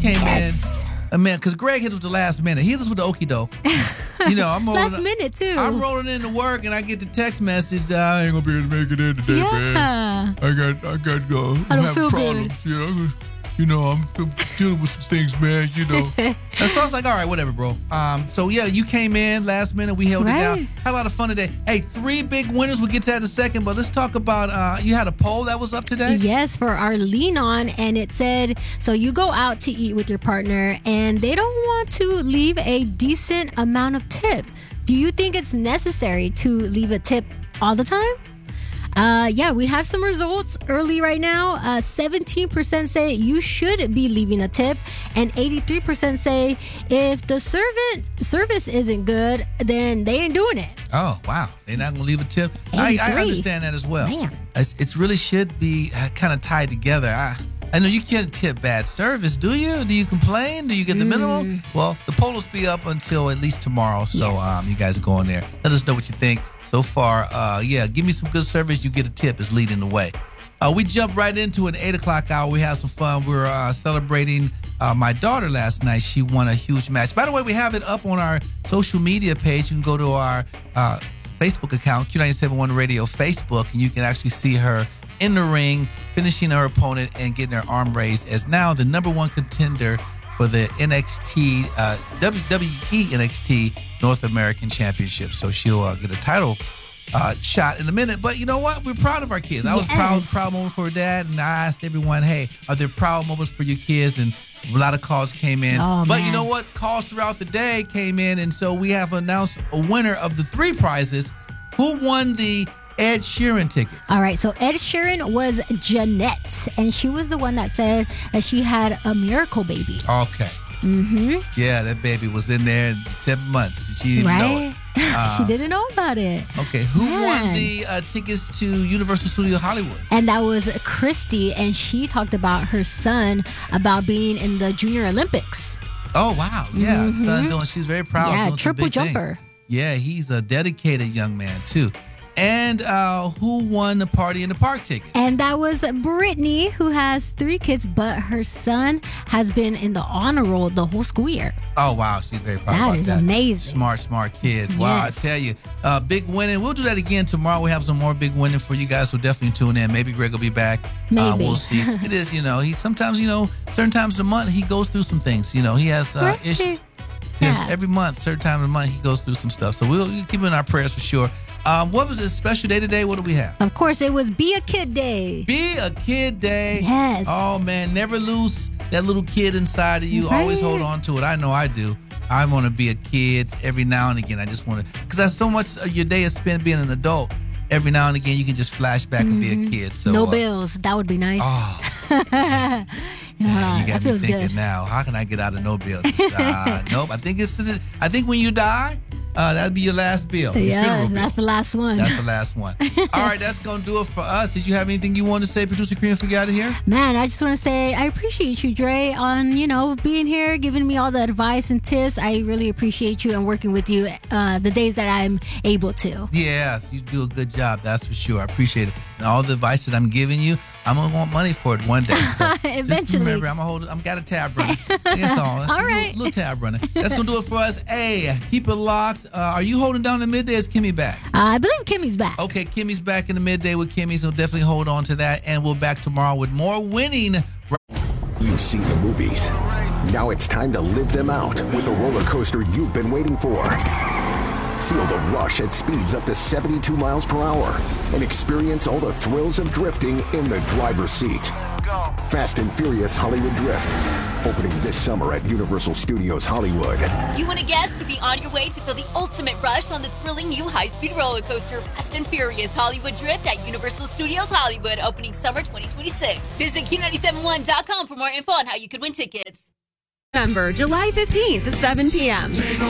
came in. Man, because Greg hit us the last minute. He hit us with the okie doke. I'm rolling last minute too. I'm rolling into work and I get the text message. I ain't gonna be able to make it in today, man. I got to go. I don't feel problems. Good. I'm dealing with some things, man. And so I was like, all right, whatever, bro. So yeah, you came in last minute. We held it down. Had a lot of fun today. Hey, 3 big winners. We'll get to that in a second. But let's talk about. You had a poll that was up today. Yes, for our Lean On, and it said, so you go out to eat with your partner, and they don't want to leave a decent amount of tip. Do you think it's necessary to leave a tip all the time? We have some results early right now. 17% say you should be leaving a tip, and 83% say if the service isn't good, then they ain't doing it. Oh, wow. They're not going to leave a tip? I understand that as well. Man. It really should be kind of tied together. I know you can't tip bad service, do you? Do you complain? Do you get the minimum? Well, the poll will be up until at least tomorrow, so you guys go in there. Let us know what you think. So far, give me some good service. You get a tip is leading the way. We jumped right into an 8 o'clock hour. We had some fun. We were celebrating my daughter last night. She won a huge match. By the way, we have it up on our social media page. You can go to our Facebook account, Q971 Radio Facebook, and you can actually see her in the ring, finishing her opponent and getting her arm raised as now the number 1 contender for the NXT, WWE NXT North American Championship. So she'll get a title shot in a minute. But you know what? We're proud of our kids. I was proud moment for her dad, and I asked everyone, hey, are there proud moments for your kids? And a lot of calls came in. But you know what? Calls throughout the day came in, and so we have announced a winner of the 3 prizes. Who won the Ed Sheeran tickets? All right, so Ed Sheeran was Jeanette, and she was the one that said that she had a miracle baby. Okay. Yeah, that baby was in there in 7 months. She didn't know it. She didn't know about it. Okay, who won the tickets to Universal Studios Hollywood? And that was Christy, and she talked about her son about being in the Junior Olympics. Oh, wow. Yeah, son she's very proud. Yeah, doing triple jumper. Things. Yeah, he's a dedicated young man, too. And who won the Party in the Park tickets? And that was Brittany, who has 3 kids, but her son has been in the honor roll the whole school year. Oh, wow. She's very proud about that. That is amazing. Smart kids. Wow, yes. I tell you. Big winning. We'll do that again tomorrow. We have some more big winning for you guys, so definitely tune in. Maybe Greg will be back. Maybe. We'll see. It is, he sometimes, certain times of the month, he goes through some things. He has issues. Yes, every month, certain time of the month, he goes through some stuff. So we'll keep him in our prayers for sure. What was this special day today? What do we have? Of course, it was Be a Kid Day. Be a Kid Day. Yes. Oh, man. Never lose that little kid inside of you. Right. Always hold on to it. I know I do. I want to be a kid every now and again. I just want to, because that's so much of your day is spent being an adult. Every now and again, you can just flash back and be a kid. So no bills. That would be nice. Oh. Yeah, you got me thinking now. How can I get out of no bills? Nope. I think when you die, that'd be your last bill. Yeah, that's the last one. That's the last one. All right, that's going to do it for us. Did you have anything you want to say, Producer Cream, before we get out of here? Man, I just want to say I appreciate you, Dre, on, being here, giving me all the advice and tips. I really appreciate you and working with you the days that I'm able to. Yes, you do a good job. That's for sure. I appreciate it. And all the advice that I'm giving you, I'm going to want money for it one day. So eventually. Just remember, I've got a tab running. That's all. That's all right. Little tab running. That's going to do it for us. Hey, keep it locked. Are you holding down the midday? Is Kimmy back? I believe Kimmy's back. Okay, Kimmy's back in the midday with Kimmy, so definitely hold on to that. And we'll back tomorrow with more winning. You've seen the movies. Now it's time to live them out with the roller coaster you've been waiting for. Feel the rush at speeds up to 72 miles per hour and experience all the thrills of drifting in the driver's seat. Fast and Furious Hollywood Drift, opening this summer at Universal Studios Hollywood. You and a guest could be on your way to feel the ultimate rush on the thrilling new high-speed roller coaster Fast and Furious Hollywood Drift at Universal Studios Hollywood, opening summer 2026. Visit Q971.com for more info on how you could win tickets. November, July 15th, 7 p.m.